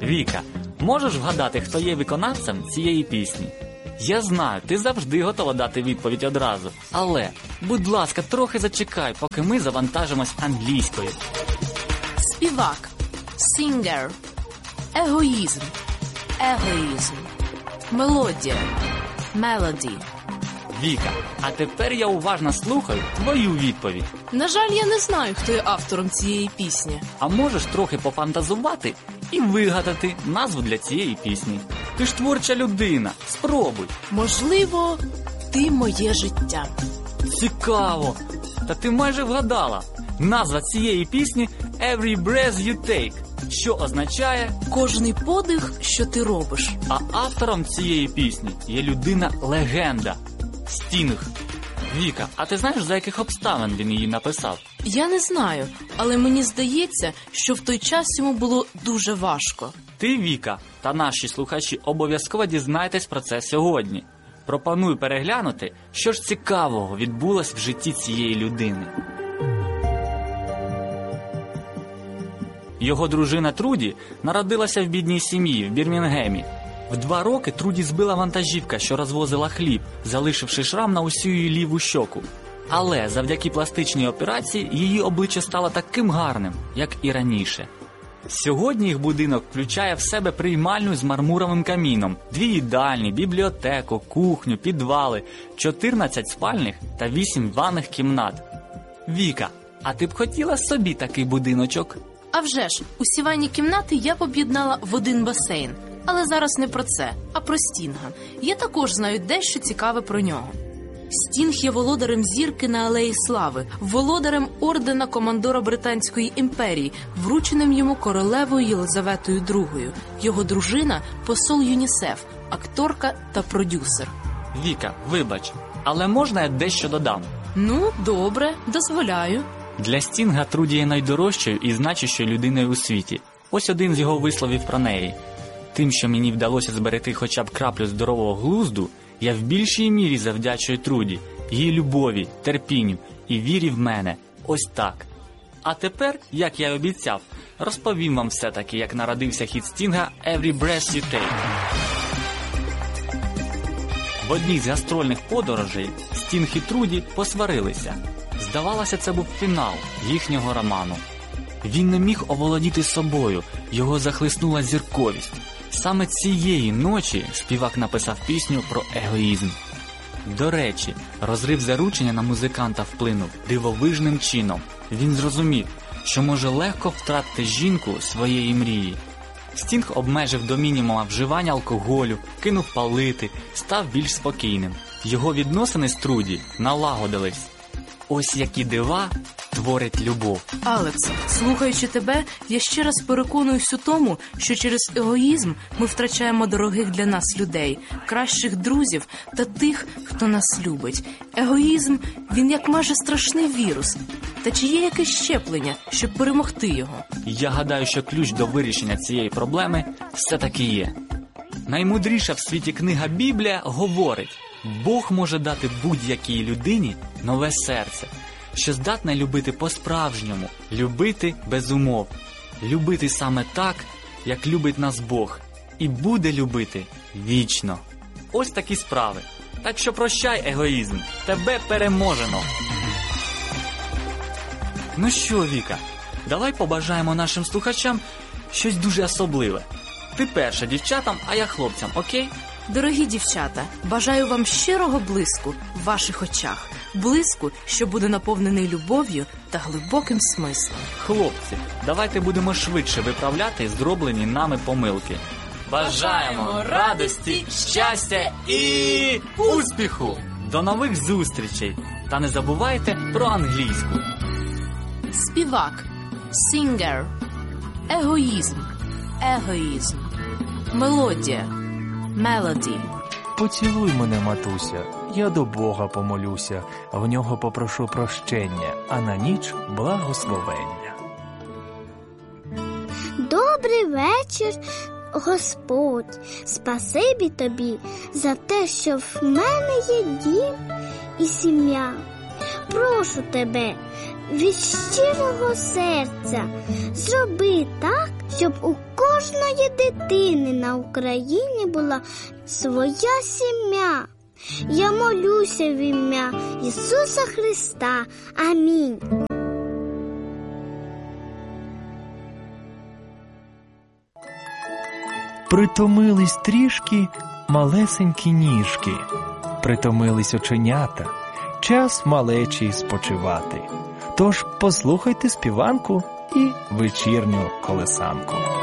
Віка, можеш вгадати, хто є виконавцем цієї пісні? Я знаю, ти завжди готова дати відповідь одразу. Але, будь ласка, трохи зачекай, поки ми завантажимось англійською. Співак. Singer. Егоїзм. Егоїзм. Мелодія. Melody. Віка, а тепер я уважно слухаю твою відповідь. На жаль, я не знаю, хто є автором цієї пісні. А можеш трохи пофантазувати і вигадати назву для цієї пісні? Ти ж творча людина, спробуй. Можливо, «Ти моє життя». Цікаво. Та ти майже вгадала. Назва цієї пісні «Every breath you take», що означає «Кожний подих, що ти робиш». А автором цієї пісні є людина-легенда – Стінг. Віка, а ти знаєш, за яких обставин він її написав? Я не знаю, але мені здається, що в той час йому було дуже важко. Ти, Віка, та наші слухачі обов'язково дізнайтесь про це сьогодні. Пропоную переглянути, що ж цікавого відбулось в житті цієї людини. Його дружина Труді народилася в бідній сім'ї в Бірмінгемі. В 2 роки Труді збила вантажівка, що розвозила хліб, залишивши шрам на усю її ліву щоку. Але завдяки пластичній операції її обличчя стало таким гарним, як і раніше. Сьогодні їх будинок включає в себе приймальню з мармуровим каміном, 2 їдальні, бібліотеку, кухню, підвали, 14 спальних та 8 ванних кімнат. Віка, а ти б хотіла собі такий будиночок? А вже ж, усі ванні кімнати я б об'єднала в один басейн. Але зараз не про це, а про Стінга. Я також знаю дещо цікаве про нього. Стінг є володарем зірки на Алеї Слави, володарем ордена командора Британської імперії, врученим йому королевою Єлизаветою II. Його дружина – посол ЮНІСЕФ, акторка та продюсер. Віка, вибач, але можна я дещо додам? Ну, добре, дозволяю. Для Стінга Труді є найдорожчою і значущою людиною у світі. Ось один з його висловів про неї. Тим, що мені вдалося зберегти хоча б краплю здорового глузду, я в більшій мірі завдячую Труді, її любові, терпінню і вірі в мене. Ось так. А тепер, як я й обіцяв, розповім вам все-таки, як народився хіт Стінга «Every breath you take». В одній з гастрольних подорожей Стінг і Труді посварилися. Здавалося, це був фінал їхнього роману. Він не міг оволодіти собою, його захлиснула зірковість. Саме цієї ночі співак написав пісню про егоїзм. До речі, розрив заручення на музиканта вплинув дивовижним чином. Він зрозумів, що може легко втратити жінку своєї мрії. Стінг обмежив до мінімума вживання алкоголю, кинув палити, став більш спокійним. Його відносини з Труді налагодились. Ось які дива творить любов. Алекс, слухаючи тебе, я ще раз переконуюсь у тому, що через егоїзм ми втрачаємо дорогих для нас людей, кращих друзів та тих, хто нас любить. Егоїзм, він як майже страшний вірус. Та чи є якесь щеплення, щоб перемогти його? Я гадаю, що ключ до вирішення цієї проблеми все-таки є. Наймудріша в світі книга Біблія говорить: Бог може дати будь-якій людині нове серце, що здатне любити по-справжньому, любити без умов, любити саме так, як любить нас Бог, і буде любити вічно. Ось такі справи. Так що прощай, егоїзм, тебе переможено. Ну що, Віка, давай побажаємо нашим слухачам щось дуже особливе. Ти перша дівчатам, а я хлопцям, окей? Дорогі дівчата, бажаю вам щирого блиску в ваших очах. Блиску, що буде наповнений любов'ю та глибоким смислом. Хлопці, давайте будемо швидше виправляти зроблені нами помилки. Бажаємо радості, щастя і успіху! До нових зустрічей! Та не забувайте про англійську. Співак. Singer. Егоїзм. Егоїзм. Мелодія. Melody. Поцілуй мене, матуся, я до Бога помолюся, в нього попрошу прощення, а на ніч благословення. Добрий вечір, Господь, спасибі тобі за те, що в мене є дім і сім'я. Прошу тебе, від щирого серця, зроби так, щоб у кожній кожної дитини на Україні була своя сім'я. Я молюся в ім'я Ісуса Христа. Амінь. Притомились трішки малесенькі ніжки, притомились оченята, час малечі спочивати. Тож послухайте співанку і вечірню колесанку.